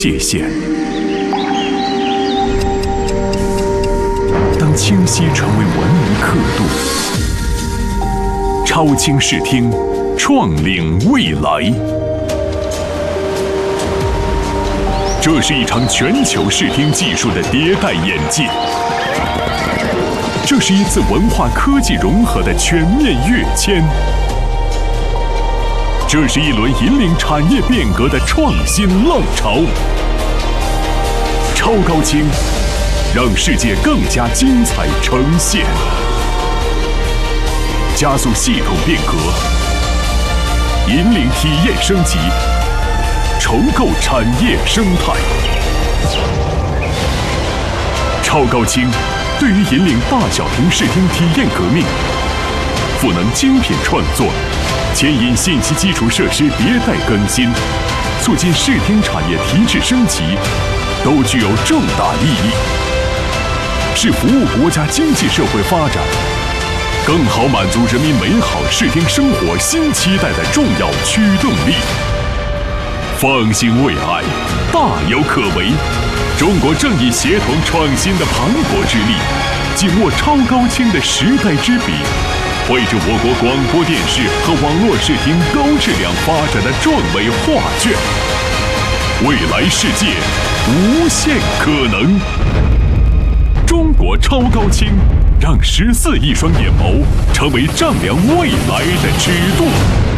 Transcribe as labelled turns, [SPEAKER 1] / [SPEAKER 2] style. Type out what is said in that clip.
[SPEAKER 1] 界限。当清晰成为文明刻度，超清视听，创领未来。这是一场全球视听技术的迭代演进，这是一次文化科技融合的全面跃迁，这是一轮引领产业变革的创新浪潮。超高清，让世界更加精彩呈现，加速系统变革，引领体验升级，重构产业生态。超高清对于引领大小屏视听体验革命，赋能精品创作，牵引信息基础设施迭代更新，促进视听产业提质升级，都具有重大意义，是服务国家经济社会发展，更好满足人民美好视听生活新期待的重要驱动力。放心未来，大有可为。中国正以协同创新的磅礴之力，紧握超高清的时代之笔，绘制我国广播电视和网络视听高质量发展的壮伟画卷。未来世界无限可能。中国超高清，让14亿双眼眸成为丈量未来的尺度。